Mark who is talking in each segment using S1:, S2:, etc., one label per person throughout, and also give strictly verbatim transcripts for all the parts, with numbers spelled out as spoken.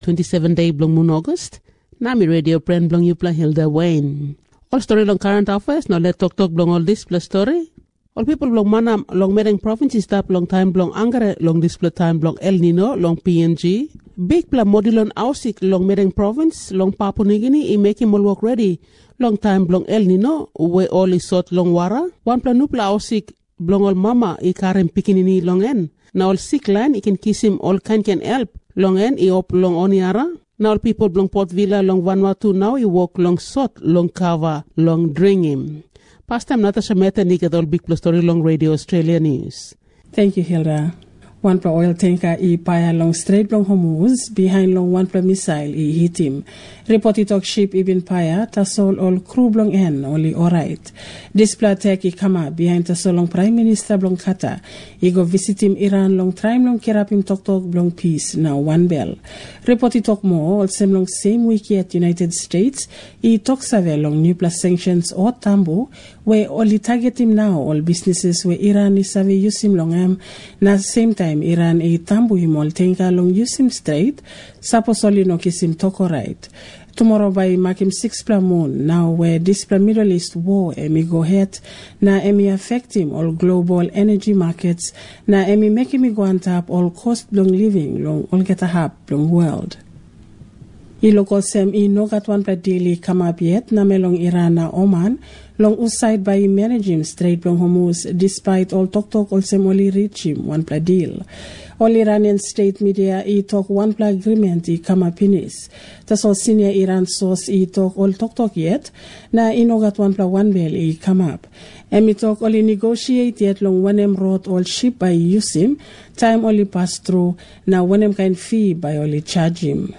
S1: twenty-seven day blong moon August. Nami radio friend blong you pla Hilda Wayne. All story long current affairs, no let talk talk blong all this plus story. All people blong manam long Medang province is tap long time blong Angare long display time blong El Nino long P N G. Big pla modulon ausik long Medang province long Papua New Guinea I making more work ready. Long time blong El Nino we all is sort long wara. One pla nupla ausik blong all mama I karen pikinini long en. Now all sick line I can kiss him all can can help. Long en I op long oniara. Now all people blong Port Villa long Vanuatu now I walk long sot long cover long drink him. Past time Natasha Mehta nikat all big plus story long Radio Australia News.
S2: Thank you, Hilda. One pla oil tanker I paya long Strait long Hormuz, behind long one pla missile I hit him. Reported talk ship ibin paya, tasol all crew blong en, only alright. This pla attack I kama behind tasol long Prime Minister blong Qatar. I go visit him Iran long time long kerap him talk talk blong peace, now one bell. Reported talk more, all same long same week at United States, I talk save long new plus sanctions or tambo, where only target him now, all businesses where Iran is save use him long am, na same time Iran e tambu him all tenka long use him straight, supposedly no kiss him talk alright. Tomorrow by mark him six pla moon, now where this pla Middle East war emi go ahead, na emi affect him all global energy markets, na emi make him go on top all cost long living long all get a hap long world. I local sem I nogat one pla daily come up yet na melong Iran na Oman long uside by manage him straight long Hormuz despite all talk talk all sem only reach him one pla deal. All Iranian state media I talk one pla agreement I come up in is. That's all senior Iran source I talk all talk talk yet na I nogat one pla one bell I come up. And me talk only negotiate yet long when em wrote all ship by use him time only pass through now when em kind fee by only charge him.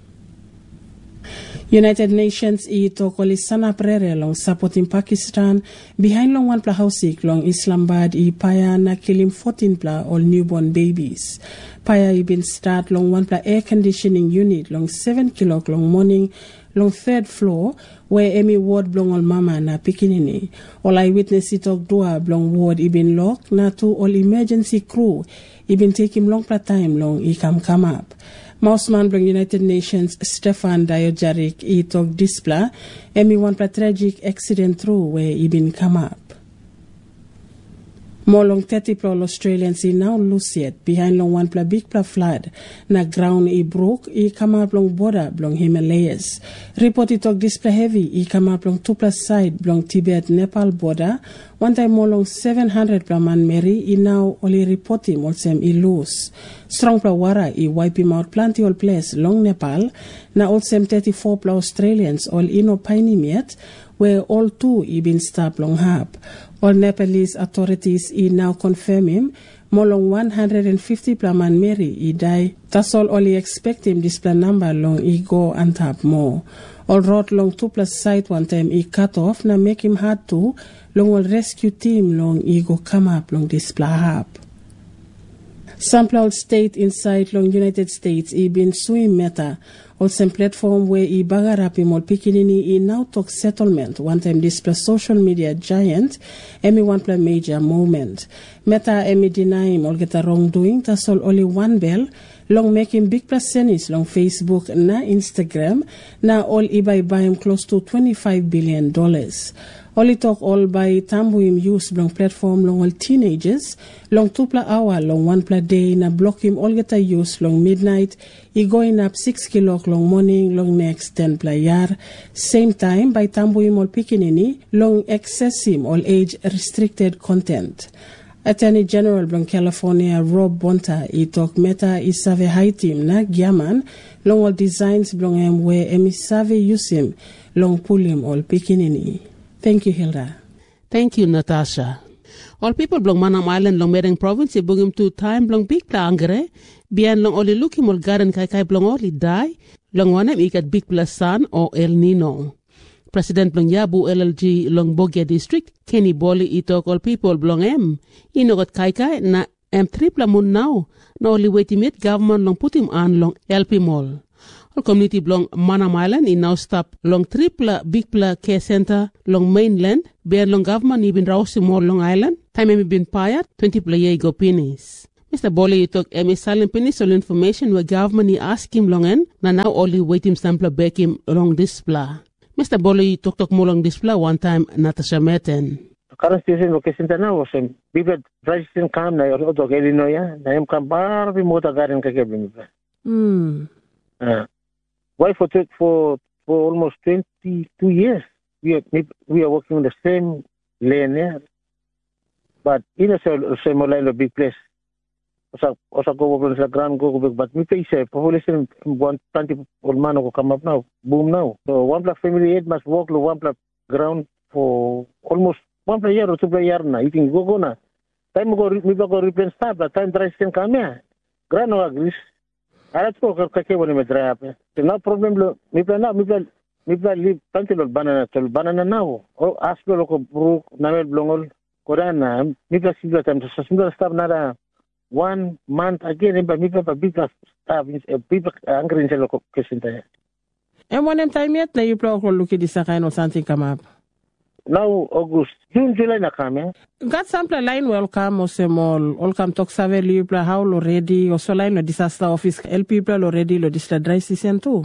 S2: United Nations I talk only sana prere long supporting Pakistan behind long one pla housing long Islamabad I paya na killing fourteen pla all newborn babies. Paya I been start long one pla air conditioning unit long seven kilok long morning long third floor where Emi ward blong all mama na pikinini. All eyewitness I talk dua blong ward I been locked na to all emergency crew I been take him long pla time long I come come up. Mouseman blong United Nations Stefan Diojaric I talk displa emi one pla tragic accident through where I been come up. More long thirty pla Australians I now lose yet behind long one pla big pla flood na ground I broke I come up long border blong Himalayas. Reported talk display heavy I come up long two pla side blong Tibet Nepal border. One time more long seven hundred pla man Mary I now only report him all same I lose. Strong pla wara I wipe him out plenty all place long Nepal na all same thirty-four pla Australians all ino pine yet where all two I been stabbed long hab. All Nepalese authorities I now confirm him more long one hundred fifty pla man Mary I die. That's all only expect him this pla number long I go and tap more. All road long two plus side one time I cut off na make him hard to long all rescue team long I go come up long this pla hab. Sample state inside long United States I been suing Meta all some platform where I bagarap him all pikinini I now talk settlement one time this plus social media giant emi one pla major moment. Meta emi deny him all get a wrongdoing that's all only one bell long making big plus senis long Facebook na Instagram na all I buy buy him close to twenty-five billion dollars. Only talk all by tambu him use long platform long all teenagers long two pla hour long one pla day na block him all get a use long midnight I going up six kilok long morning long next ten pla yar same time by tambu him all pikinini long access him all age restricted content. Attorney General blong California Rob Bonta I talk Meta I save high team na Giaman long all designs blong him where emi save use him long pull him all pikinini. Thank you, Hilda.
S1: Thank you, Natasha. All people blong Manam Island long Medang province I bring him to time blong big pla angere bian long oli look him all garden kai kai blong oli die long one him ikat big pla sun or El Nino. President blong Yabu L L G long Bogia district Kenny Bolly I talk all people blong em inogot kai kai na em triple moon now na only wait him yet government long put him on long help him all. All community blong Manam Island in now stop long triple big pla care center long mainland bear long government even rouse him all long island time em been pired twenty pla ye go pinis. Mister Boli you took emi silent penisol information where government he ask him longen na now only wait him sample back him along display. Mister Boli you took took more long display one time Natasha Meten.
S3: Current station location tana was um people driving kam na auto Illinois ya na em kam bar bi mota garin ka kebin.
S2: Hmm.
S3: Uh, why for for for almost twenty-two years we are we are working on the same lane there. But in a same line of big place. Osa osa go over the ground go big but me pay say population one twenty old man go come up now boom now. So one plus family eight must walk to one plus ground for almost one per year or two per year na. You can go go na. Time go me go replace start but time drive can come here. Ground no agris. Arat ko kake woni me drive. So no problem lo me plan na me plan me plan live tanti lo banana tol banana now. O ask lo ko bro na me blongol Korana me plan sigla time so sigla start na one month again but me plan big staff is a big angry in the location there.
S2: And when time yet na you plan ko look at this kind of something come up.
S3: Now August, June, July na kami.
S2: Got sample line welcome o semol. Welcome talk save li plan how already o so line no disaster office L people already lo disaster dry season too.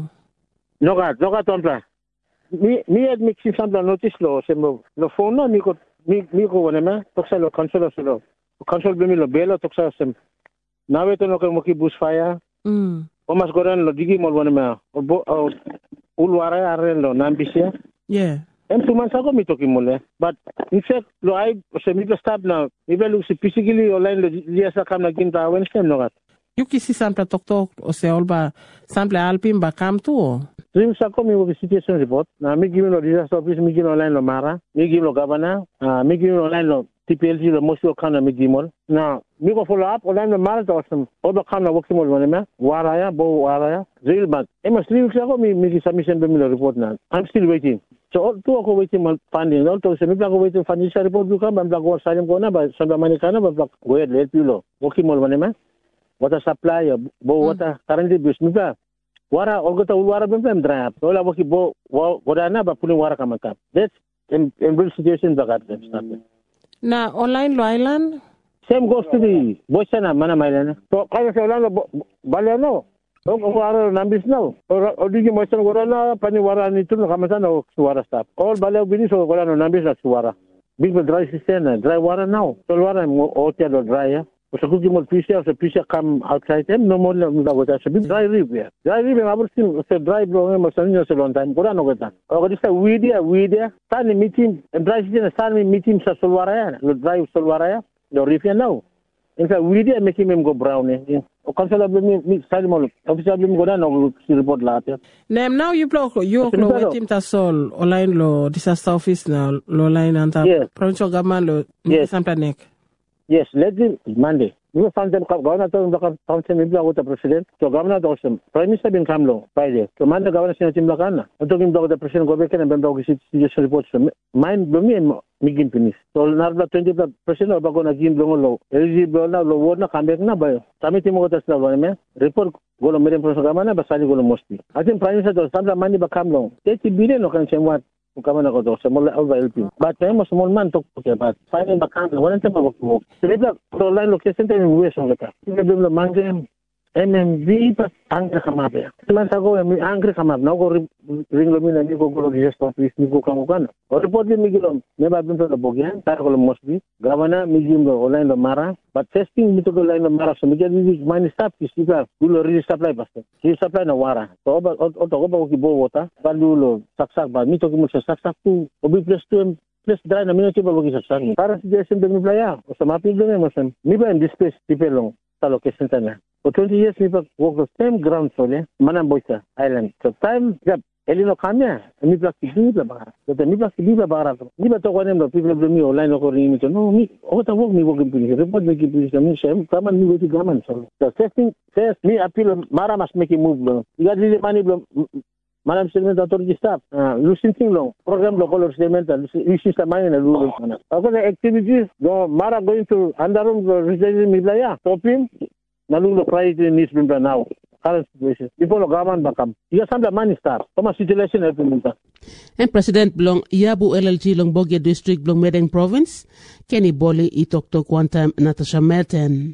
S3: No got, no got on plan. Me me had mixing sample notice lo semol. Lo phone no mi ko mi mi ko wala ma talk sa lo cancel lo. Cancel bimi lo belo talk sa sem. Nawe to no ko mo ki bushfire.
S2: Mm.
S3: O mas goran lo digi mo wala ma. O ulwara are lo nambisia.
S2: Yeah.
S3: And two months ago, me talking more. But in fact, lo I say me stop now. Me look physically online lo dia sa kam na ginta Wednesday no gat.
S2: You kisi sample talk talk o se olba sample alpin ba kam tu.
S3: Dream sa ko me wo situation report. Na me give lo disaster office me give online lo mara. Me give lo governor. Ah me give online lo T P L C lo mosio kana me give mo. Na me go follow up online lo mara to some odo kana work mo lo me. Waraya bo waraya. Real bad. Emas dream sa ko me me submission be me lo report na. I'm still waiting. So all two ako waiting funding. All two semi ako waiting funding sa report ko ba blago salim ko na ba sa Amerikana ba blago go ahead let you lo. Okay mo man ma. Water supply bo water currently bus mi ba. Wara olgota ulwara bem bem dry up. Wala waki bo wala na ba punin wara kamata. That's in in real situation ba gat stop.
S2: Na online lo island
S3: same goes to the boysana mana mailana. So kaya sa online balano. O wara nambis now. O digi mo san wara na pani wara ni tu kamata na suwara stop. All balaw bini so wala no nambis na suwara. Big dry system dry water now. So wara mo o tia do dry ya. O sa kugi mo pisha so pisha come outside them no more na wata so big dry rib ya. Dry rib na abur so dry bro mo san ni so long time. Wala no gata. O gadi sa weedia weedia tani meeting dry system tani meeting sa solwara ya. Lo dry solwara ya. Do rifia now. In fact, we did make him go brown. O council of me side mo. Officer bim go na no report lahat.
S2: Nem now you block you lo wetim ta sol online lo disaster office na lo line anta provincial government lo sample nek.
S3: Yes, let him Monday. We found them governor to the council me block the president. So governor doesn't prime minister bin kamlo Friday. So man the governor sin tim lakana. Unto him block the president go back and ben block situation report. Mind blow me migin pinis. So narla twenty percent of bagona gim blong lo. Eligible na lo word na comeback na ba. Kami timo ko tasla lo me. Report go lo merem programa na basali go lo mostly. I think prime minister does samla money ba kamlo. thirty billion no kan semwat. Kama na ko to sa mall over L P. But may mo small man to okay but final ba kamlo wala ta ba ko. Sila online location ta yung west ng ka. Sila bim lo mangem M M V pa angre kamabe. Tuman sa go mi angre kamab na go ring lo mi na ni go go just office ni go kamu kan. O report ni migilom me ba bim to bogyan tar ko lo mostly. Gavana mi gim lo online lo mara but testing mi to go online lo mara so mi get ni mine staff ki sila gulo really supply basta. Ki supply na wara. So ba o to go ba ki bo wota ba lo saksak ba mi to ki mo sa saksak tu obi plus two plus dry na mi to ba gi saksak. Para suggestion be mi playa o sa mapi do mo sem. Mi ba in this space tipelong sa location ta na. For twenty years, we work the same ground so le, Manamboysa Island. So time jab elino kamya, mi plus kidu la bara. So mi plus kidu la bara. Ni ba to ko nem people of me online ko rin mi to no mi o ta work mi work in police. Report me ki police mi shem kaman mi woti gaman so. So testing test me appeal mara mas make move lo. Iga dili mani lo Manam settlement authority staff. Ah, lusin ting long program lo color settlement. Lusin sa mani na lulo mana. Ako the activities go mara going to andarum residing mi playa. Topin Nalulo priority needs been now. Current situation. People of government bakam. You have some money start. Kama situation help minta.
S1: And President Blong Yabu L L G Long Bogia District Blong Medeng Province, Kenny Boli I Tok Tok one time Natasha Melton.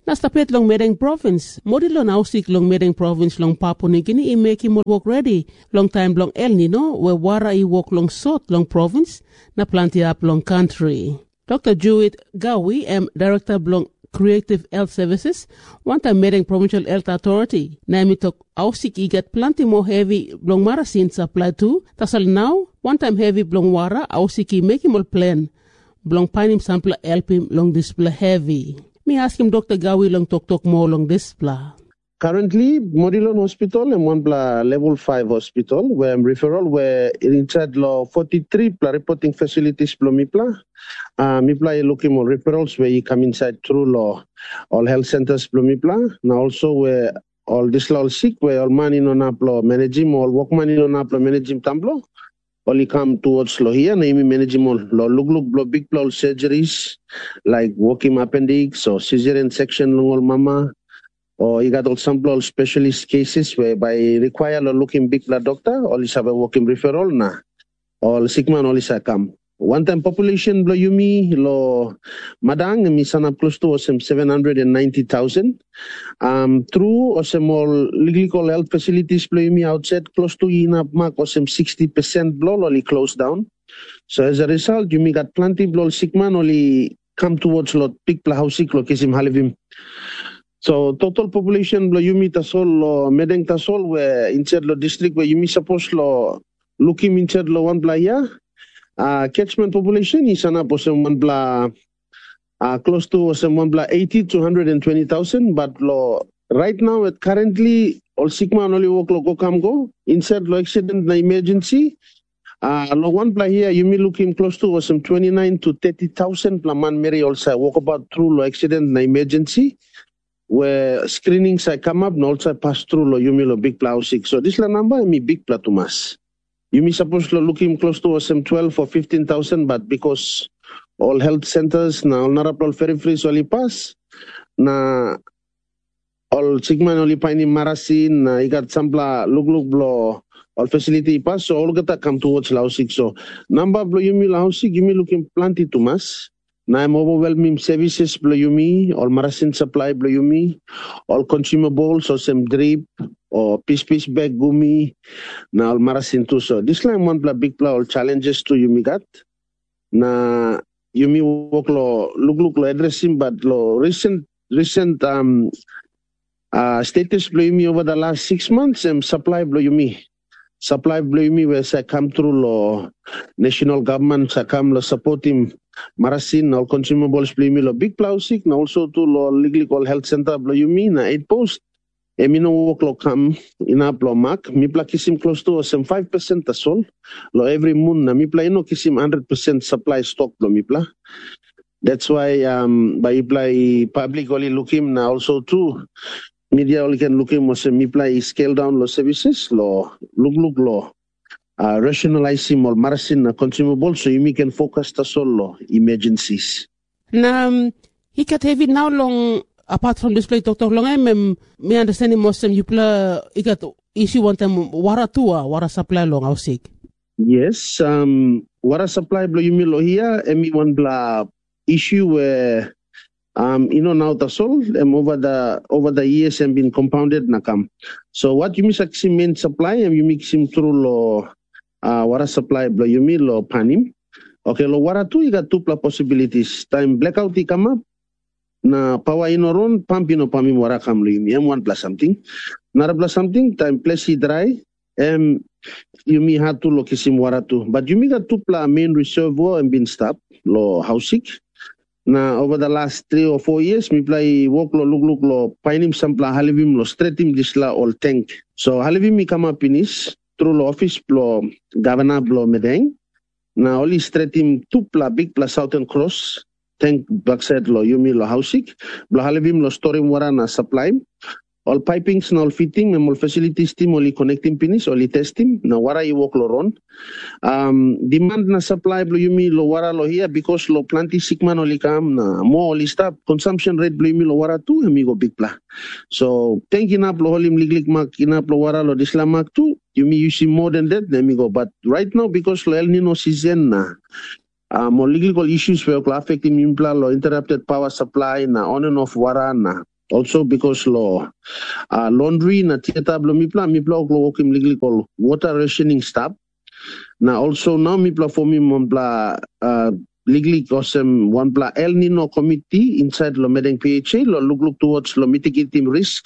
S1: Nastapet long Medang province. Modi lo nausik long Medang province long Papua New Guinea i make him work ready. Long time long El Nino where wara i walk long sot long province na planti up long country. Doctor Judith Gawi, M. Director long Creative Health Services, one time Medang Provincial Health Authority. Na mitok ausik igat plenty more heavy blong marasin supply too. Tasal now, one time heavy blong wara ausik i make him all plan. Blong panim sample help him long display heavy. Me ask him Doctor Gawi long talk talk more long display.
S4: Currently, Modilon Hospital and one bla level five hospital where I'm referral where inside law forty-three pla reporting facilities plo mipla. Uh, mipla looking more referrals where you come inside through law all health centers plo mipla. Now also where all this law sick where all money no naplo managing all work money no naplo managing tamblo. Only come towards law here, name managing all law look look blow big blow surgeries like walking appendix or cesarean section long all mama. Or you got all some specialist cases whereby require a looking big la doctor, or is have a working referral na. All sick man all is a come. One time population blow yumi lo madang misana close to some seven hundred and ninety thousand. Um through or some all legal health facilities blow yumi outside close to inap mark or some sixty percent blow only closed down. So as a result, yumi got plenty blow sick man only come towards lot big pla house sick lo kisim halivim. So total population lo yumi tasol lo Medang tasol where inside lo district where yumi suppose lo looking inside lo one playa uh catchment population is ana po some one bla uh close to some one bla eighty to one hundred twenty thousand but lo right now at currently all sigma only work lo go come go inside lo accident na emergency uh lo one pla here yumi looking close to some twenty-nine to thirty thousand pla man mary also walk about through lo accident na emergency where screenings I come up and also pass through lo yumi lo big plow six. So this la number me big pla to mass. Yumi supposed to looking close to some twelve or fifteen thousand, but because all health centers na all narapol very free so only pass na all sigma only paini marasin na I got sampla look look blow all facility pass so all gata come towards lao six. So number blow yumi lao six yumi looking plenty to mass. Na I'm overwhelming services blow yumi, all marasin supply blow yumi, all consumables or some drip or piece piece bag gumi, na all marasin too. So this line one bla big bla all challenges to yumi got. Na yumi work lo look look lo addressing but lo recent recent um uh status blow yumi over the last six months and supply blow yumi. Supply blow yumi where I come through lo national government I come lo support him. Marasin all consumables play me lo big plow sick na also to lo legal health center blow you mean na eight post e mi no work lo come in up lo mark mi pla kisim close to some five percent asol lo every moon na mi pla no kisim one hundred percent supply stock lo mi pla. That's why um by apply public only look him na also too media only can look him was mi pla scale down lo services lo look look lo Uh, rationalizing all marasin na consumable so you can focus ta solo emergencies.
S1: Na um, hikat heavy now long apart from display doctor long I'm um, me understanding most of you pla ikat issue one time wara tua wara supply long how sick.
S4: Yes, um wara supply blow you lo here emi one bla issue where um you know now the sol um, over the over the years and been compounded na kam. So what you miss main supply and you mix him through lo Uh, wara supply blow you mean lo panim. Okay, lo wara tu you got two possibilities. Time blackout i come up na power inoron pump ino pamim wara kam lo yumi. M one plus something. Nara plus something time place dry. Um yumi had to lo kisim wara tu. But yumi got two pla main reservoir and been stopped lo housing. Na over the last three or four years mi play work lo look look lo painim sampla halivim lo straightim disla all tank. So halivim mi come up finish. Through the office plo governor plo Medang na only stretim two pla big pla Southern Cross tank backside lo yumi lo housing blo halivim lo storing wara na supply all pipings na all fitting and all facilities team only connecting finish only testing na wara i work lo ron um demand na supply blo yumi lo wara lo here because lo planti sikman only come na more only stop consumption rate blo yumi lo wara tu amigo big pla. So thanking up lo holim liglik mak inap lo wara lo dislamak tu you may use more than that, let me go. But right now, because El Nino season na, um, legal issues were affecting impla lo interrupted power supply na on and off wara na Also because lo uh, laundry na theater blo mipla mipla lo wokim legally call water rationing stop. Now also now mipla for me mompla uh, legally kosem one pla El Nino committee inside lo medeng P H A lo look look towards lo mitigating risk.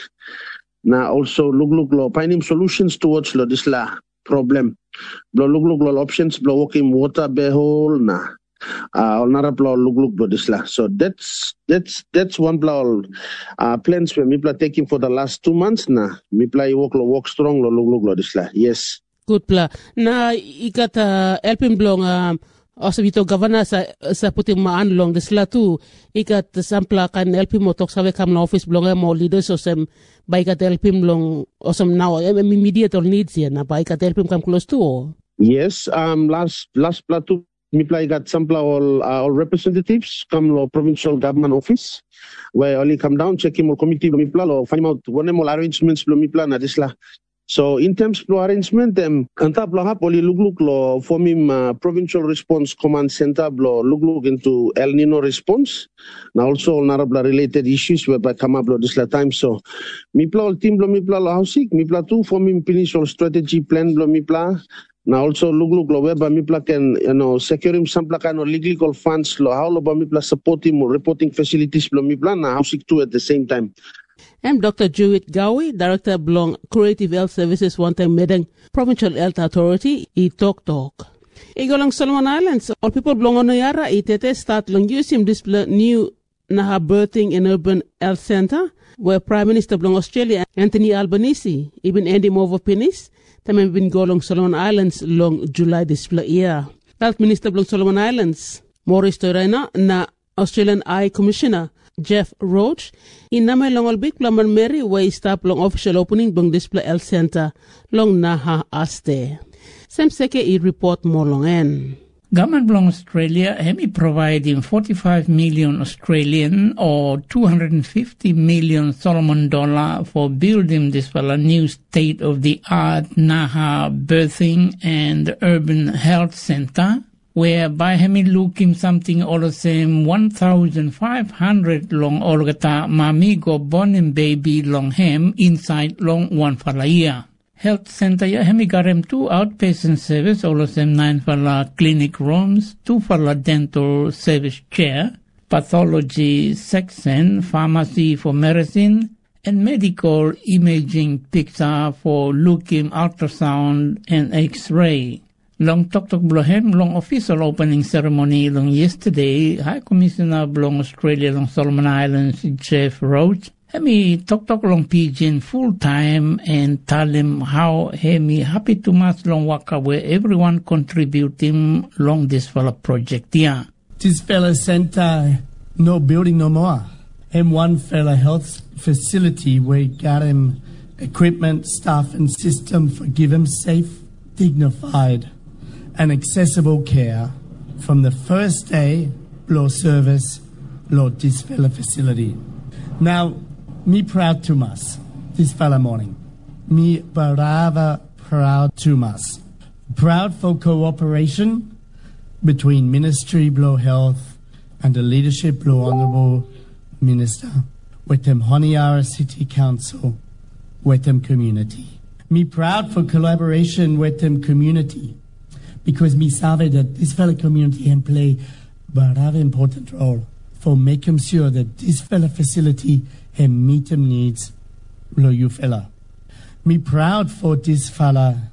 S4: Now also look look lo finding solutions towards lo this la problem. Lo look look lo options lo working water behole na. Uh, look look so that's that's that's one plan uh, plans where Mipla taking for the last two months na Mipla work work strong lo look look yes
S1: good pla na ikat uh, helping blong um, also bito governor sa sa puting maan long disla tu ikat sampla kan helping mo tok sawe kam na office blong mo leaders so sem by ikat helping blong awesome now immediate needs yan na by ikat helping come close to oh.
S4: Yes um last last platu Mipla got some all uh, all representatives come to provincial government office where only come down check him or committee Mipla or find out one more arrangements Mipla na disla. So in terms of arrangement them anta planga poli look look lo form him uh, provincial response command center blo look look into El Nino response. Now also narabla related issues where by come up lo disla time so Mipla team blo Mipla lo housing Mipla too form him finish all strategy plan blo Mipla. Now also look look lo weba Mipla can you know secure him some kind of legal funds lo how lo ba Mipla support him or reporting facilities lo Mipla na housing too at the same time.
S1: I'm Doctor Jewett Gowie, Director Blong Creative Health Services one time Medang Provincial Health Authority i Tok Tok. Igo lang Solomon Islands all people Blong Onoyara i tete start long using this new Naha Birthing and Urban Health Center where Prime Minister Blong Australia Anthony Albanese even Andy Movo Penis Tamen bin go long Solomon Islands long July display year. Health Minister Blong Solomon Islands, Maurice Torena na Australian Eye Commissioner Jeff Roach, inamay long all big plumber Mary way stop long official opening bang display health center long Naha Aste. Sem seke I report mo long en.
S5: Government Blong Australia hemi providing forty-five million Australian or two hundred fifty million Solomon dollar for building this well, a new state-of-the-art Naha Birthing and Urban Health Center, whereby hemi looking something all the same one thousand five hundred long olgata mamigo born and baby long hem inside long one falaya. Health center ya hemi garem two outpatient service all of them nine for la clinic rooms, two for la dental service chair, pathology section, pharmacy for medicine, and medical imaging picture for looking ultrasound and X-ray. Long Tok Tok Blohem, long official opening ceremony long yesterday, High Commissioner Blong Australia long Solomon Islands Jeff Roach. Hemi Tok Tok long pidgin full time and tell him how hemi happy to much long waka where everyone contributing long this fella project yeah.
S6: This fella center no building no more. Him one fella health facility where got him equipment, staff and system for give him safe, dignified and accessible care from the first day law service law this fella facility. Now me proud to mas this fella morning. Me barava proud to mas. Proud for cooperation between Ministry Blow Health and the leadership Blow Honourable Minister with them Honiara City Council with them community. Me proud for collaboration with them community because me sabe that this fella community can play barava important role for making sure that this fella facility and meet them needs lo you fella. Me proud for this fella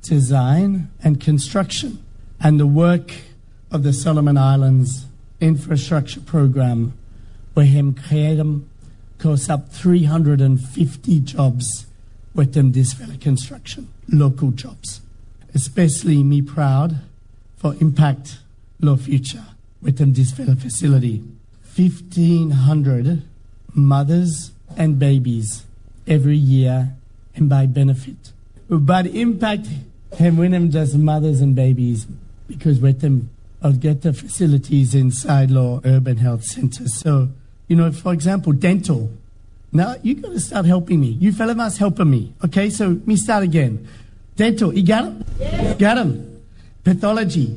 S6: design and construction and the work of the Solomon Islands infrastructure program where him create them cost up three hundred fifty jobs with them this fella construction, local jobs. Especially me proud for impact lo future with them this fella facility. fifteen hundred mothers and babies every year and by benefit. But impact him when them just mothers and babies because with them I'll get the facilities inside law urban health centers. So, you know, for example, dental. Now you gotta start helping me. You fella must helping me. Okay, so me start again. Dental, you got him? Yes. Got him. Pathology.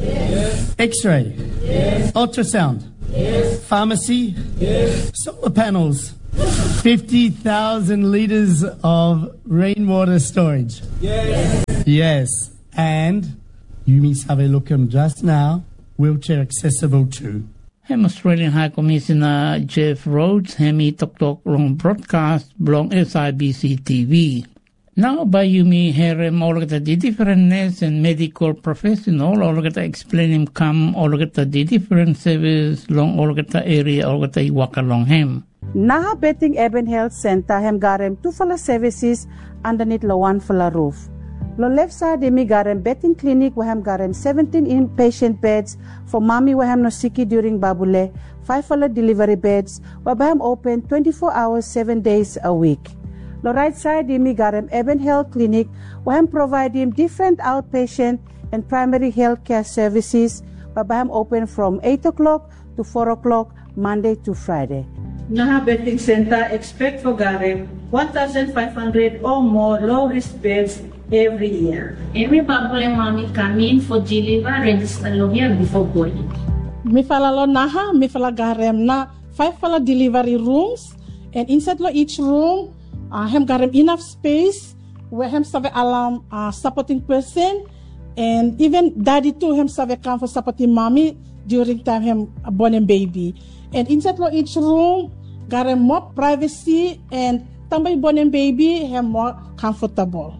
S6: Yes. X-ray. Yes. Ultrasound. Yes. Pharmacy. Yes. Solar panels. fifty thousand liters of rainwater storage. Yes. Yes. And you miss have a look at just now, wheelchair accessible too.
S5: Hem Australian High Commissioner Jeff Rhodes, hemi tok tok long broadcast blong S I B C T V. Now by Yumi herem olgata di differentness and medical professional olgata explain him come olgata di different service long olgata area olgata iwaka long hem.
S7: Naha Betting Eben Health Center hem garem two fala services underneath lo one fala roof. Lo left side imi garem betting clinic we hem garem seventeen inpatient beds for mommy we hem no siki during babule, five fala delivery beds we hem open twenty-four hours seven days a week. Lo right side imi garem Eben Health Clinic we hem provide him different outpatient and primary health care services we hem open from eight o'clock to four o'clock Monday to Friday. Naha Betting Center expect for garem one thousand five hundred or more low-risk beds every year.
S8: Every babule mommy come in for deliver register here before going.
S2: Mi fala lo naha, mi fala garem na five fala delivery rooms, and inside lo each room, uh, hem garem enough space where hem save alarm uh, supporting person, and even daddy too hem save come for supporting mommy during time hem born and baby. And inside lo each room, garem more privacy and tambay born and baby hem more comfortable.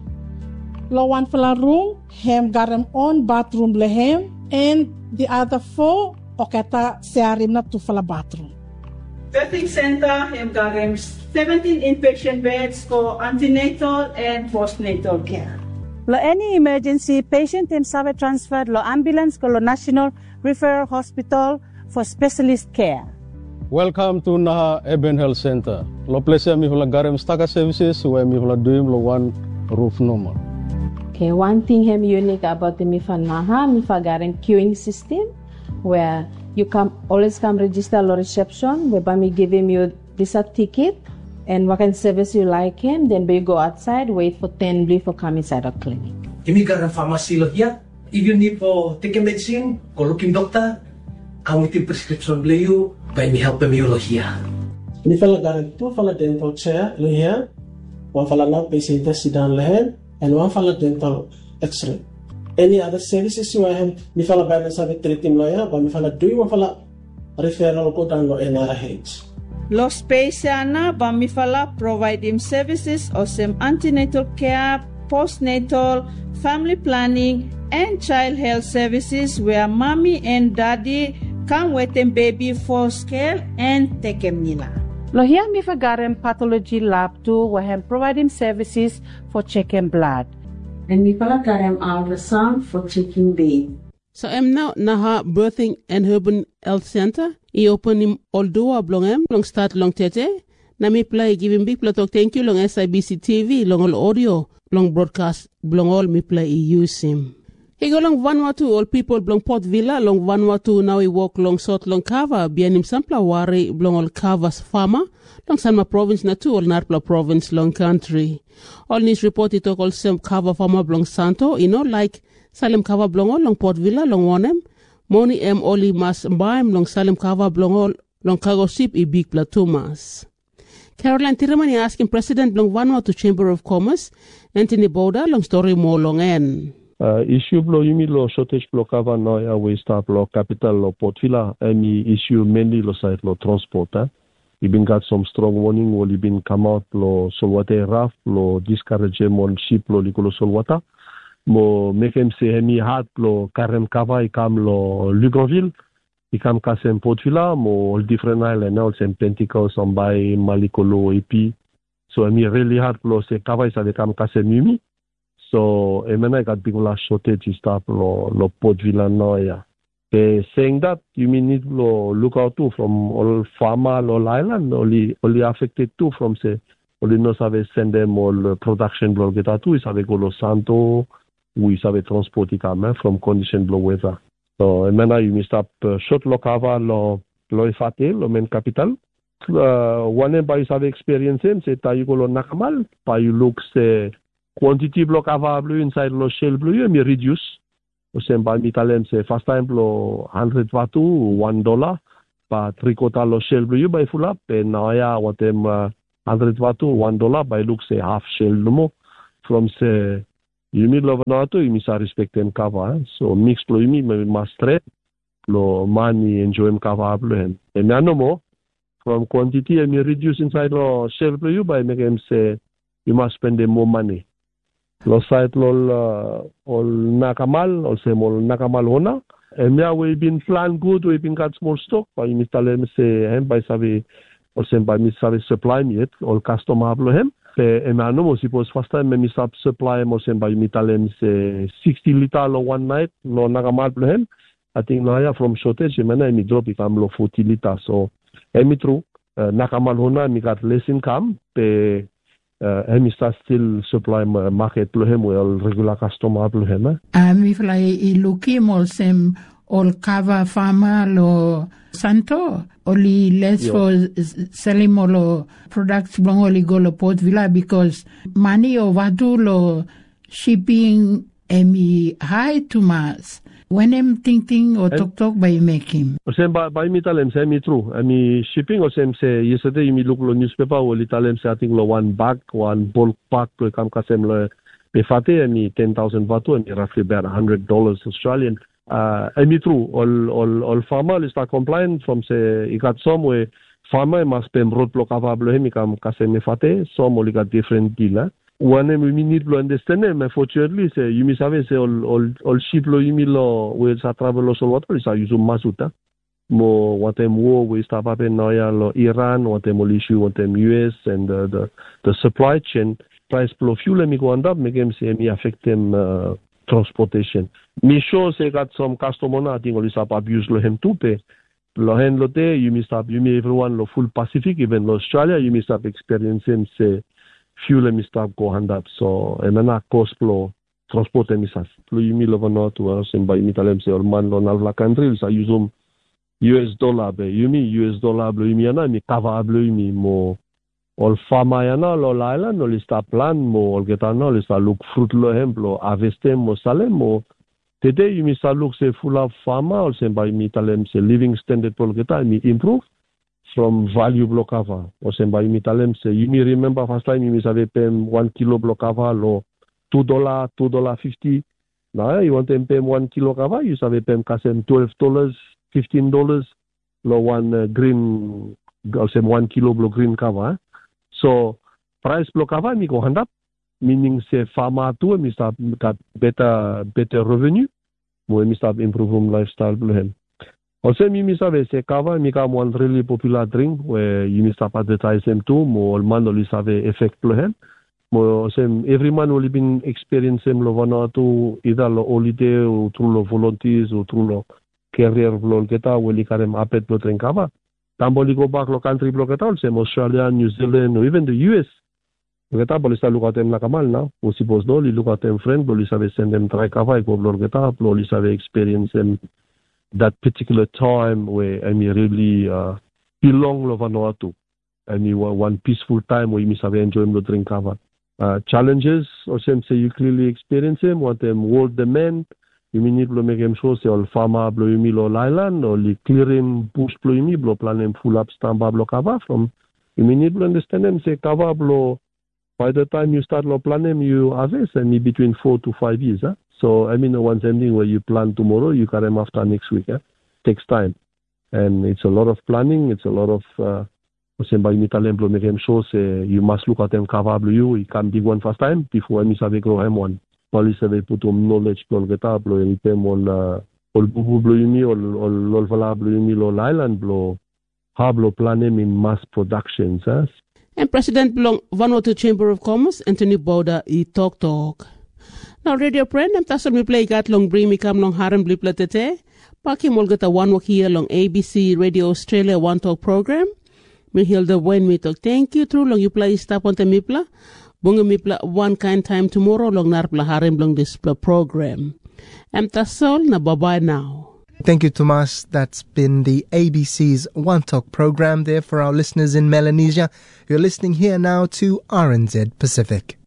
S2: Lo one fala room, hem garem on bathroom lehem, and the other four, okata searim na tu fala bathroom.
S7: Betting Center hem garem seventeen inpatient beds for antenatal and postnatal care. Lo any emergency, patient hem save transferred lo ambulance ko lo National Referral Hospital for specialist care.
S9: Welcome to Naha Eben Health Center. Lo place mi hula garem staka services where mi hula doing lo one roof normal.
S10: Okay, one thing hem unique about the Mifa Naha, Mifa garem queuing system, where you come always come register lo reception, whereby me give him you this a ticket, and what kind of service you like him, then we go outside, wait for ten blue for come inside our clinic.
S11: Imi garem pharmacy lo here. If you need for take a medicine, go looking doctor, come with your prescription blue you, by me help me lo here.
S12: Ni fala garem two fala dental chair lo here, one fala now patient sit down lehem, and one fala dental x-ray. Any other services you have, mi fala balance have treating lawyer, but mi fala do you fala referral ko down lo N R H.
S7: Lo space na ba mi fala provide him services or some antenatal care, postnatal, family planning, and child health services where mommy and daddy come with them baby for scale and take him nila.
S10: Lo here mi fa garem pathology lab too, where hem providing services for checking blood.
S8: And mi fala garem ultrasound for checking baby.
S1: So I'm now Naha Birthing and Urban Health Center. I open him all door blong em, long start long tete. Na mi play give him big platok thank you long S I B C T V, long all audio, long broadcast, blong all mi play I use him. He go long Vanuatu, all people blong Port Villa, long Vanuatu now he walk long sort long Kava, bien him sampla wari blong all Kava's farmer, long Salma province na tu all Narpla province long country. All news report it talk all some Kava farmer blong Santo, you know like Salem Kava blong all long Port Villa long Wonem, Moni em oli mas mbaim long Salem Kava blong all long cargo ship I big platumas. Caroline Tiramani asking President long Vanuatu Chamber of Commerce, Anthony Boda long story more long en.
S9: Uh, issue blo yumi lo shortage blo kava no ya we start lo capital lo Port Vila emi issue mainly lo side lo transport eh. You been got some strong warning will you been come out lo solwata raf lo discourage mon ship lo likolo solwata mo make him say emi hat lo karem kava I kam lo Luganville I kam kasem Port Vila mo different island now sem Pentecost on by Malikolo epi so emi really hard lo se kava isa de kam kasem yumi. So, I mean, I got big la shortage stuff lo lo Port Vila noya. Saying that, you mean need lo look out too from all farmer all island only only affected too from say only no save send them all production blow get out too is avec lo santo we save transport come from condition blow weather. So, I mean, you must up uh, short lo kava lo lo ifate lo men capital. Uh, one by you have experience him say ta you go lo nakamal pa you look say quantity block available inside lo shell blue you may reduce. O sem by mitalem say first time lo one hundred watu one dollar pa trikota lo shell blo yu by full up pe na ya watem uh, one hundred watu one dollar by look say half shell mo from se yumi lo na to yumi sa respect em kava eh? So mix lo yumi mas straight lo money enjoy em kava blo hen e me ano mo from quantity em reduce inside lo shell blo yu by make em say you must spend more money lo site lo uh, ol nakamal ol se mol nakamal hona em ya we been plan good we been got small stock by mi talem se hem by sabe ol se by mi sabe supply mi et ol customer blo hem pe em ano mo suppose first time mi sab supply mo se by mi talem se sixty liter lo one night lo nakamal blo hem I think now ya from shortage mena mi drop ikam lo forty liter so em true uh, nakamal hona mi got less income pe uh, em is still supply market lo hem well regular customer lo hem eh?
S5: Um, if like I luki mol sem all cover farmer lo santo only less
S9: yeah.
S5: for selling molo products bang only go lo Port Vila because money o wadu lo shipping emi high to mass when em ting ting or talk talk by make him.
S9: O sem by by mi talem se mi true. Ami shipping o sem se yesterday mi look lo newspaper o li talem se I think lo one bag one bulk pack to kam kasem lo pe fate ami ten thousand watu ami roughly about one hundred dollars Australian. Uh, ami true all all all farmer is not compliant from se I got some way farmer must pay road block avable hemi kam kasem fate some only got different deal. Eh? One we need to understand but fortunately say you may have say all all all ship lo you lo we sa travel lo sol water is use masuta mo what them war we start up in lo Iran what them issue what them U S and uh, the the supply chain price flow fuel me go and up make them say me affect them uh, transportation me sure say got some customer na I think all start abuse lo hem too pe lo hen lo te you may start you may everyone lo full Pacific even lo Australia you may start experiencing say fuel mi stop go hand up so e mena cost plo transport mi sas plo yumi lo vano to sem by mi talem se man lo nal la country sa usum U S dollar be yumi U S dollar blo yumi ana mi cover blo yumi mo ol fama yana lo laila no li sta plan mo ol getano li sta look fruit lo hemplo avestem mo salem mo today yumi sa look se full of fama ol sem by mi talem se living standard pol geta mi improve from value blokava. O sem by mi talem se you me remember first time you save pem one kilo blokava lo two dollar two dollar fifty. Now you want them pem one kilo kava you save pem kasem twelve dollars fifteen dollars lo one uh, green o sem one kilo blo green kava. Eh? So price blokava mi go hand up meaning se farmer tu mi start got better better revenue. Mo mi start improve um lifestyle blo hem. Also, mi mi save se kava mi kam one really popular drink where you miss up advertise them too. Mo man only save effect lo hen. Mo sem every man only been experiencing lo vana to either lo holiday or through lo volunteers or through lo career lo keta weli karem apet lo drink kava. Tamboli go back lo country lo keta sem Australia, New Zealand or even the U S. Keta boli sa look at them la kamal na. O suppose no li look at them friend boli save send them try kava go lo keta lo li save experience them. That particular time where I mean really uh, belong lo Vanuatu. I mean one peaceful time where you miss have enjoy the drink cover. Uh, challenges or some say you clearly experience them, what them world demand, you may need to make them sure say all farmer blow you lo island or li clearing bush blow you blow plan them full up stand blow cover from you may need to understand them say cover blow by the time you start lo plan them you harvest and between four to five years. Huh? So, I mean, the one thing where you plan tomorrow, you carry them after next week. Eh? Takes time. And it's a lot of planning. It's a lot of, uh, make them sure say, you must look at them cover you. You can't dig one first time before I miss a grow him one. Police have put on knowledge to get up, blow in them on, uh, all bubu blow you me, all, all, all vala blow you me, all island blow, how blow plan them in mass productions. Eh?
S1: And President Blong Vanuatu Chamber of Commerce, Anthony Boda, he talk talk. Now, radio friend, I'm tasal mi play gat long bring me come long harem blip latete. Paki molgata one walk here long A B C Radio Australia One Talk program. Me hilda when me talk. Thank you through long you play stop on the mipla. Bunga mipla one kind time tomorrow long narpla harem long this program. I'm tasal na bye bye now.
S13: Thank you, Tomas. That's been the A B C's One Talk program there for our listeners in Melanesia. You're listening here now to R N Z Pacific.